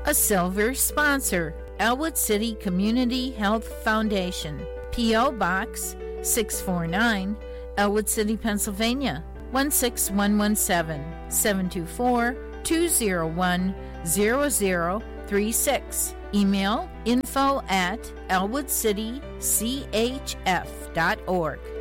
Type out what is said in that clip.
A silver sponsor, Elwood City Community Health Foundation, P.O. Box 649, Elwood City, Pennsylvania 16117, 724-201-0036. Email info@elwoodcitychf.org.